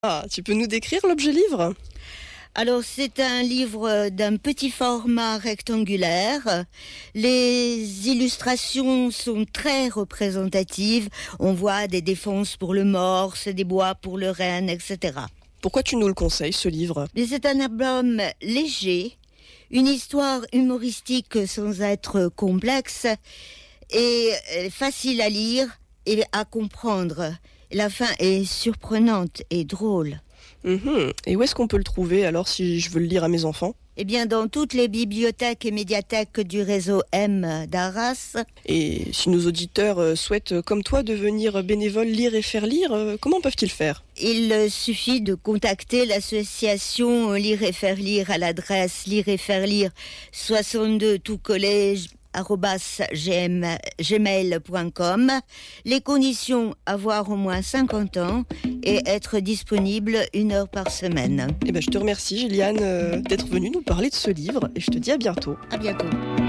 Ah, tu peux nous décrire l'objet livre? Alors, c'est un livre d'un petit format rectangulaire. Les illustrations sont très représentatives. On voit des défenses pour le morse, des bois pour le renne, etc. Pourquoi tu nous le conseilles, ce livre? Mais c'est un album léger, une histoire humoristique sans être complexe et facile à lire et à comprendre. La fin est surprenante et drôle. Et où est-ce qu'on peut le trouver alors si je veux le lire à mes enfants? Eh bien, dans toutes les bibliothèques et médiathèques du réseau M d'Arras. Et si nos auditeurs souhaitent, comme toi, devenir bénévoles Lire et Faire Lire, comment peuvent-ils faire? Il suffit de contacter l'association Lire et Faire Lire à l'adresse lire et faire lire 62 tout collège @gmail.com. Les conditions: avoir au moins 50 ans et être disponible 1 heure par semaine. Je te remercie, Gilliane, d'être venue nous parler de ce livre et je te dis à bientôt. À bientôt.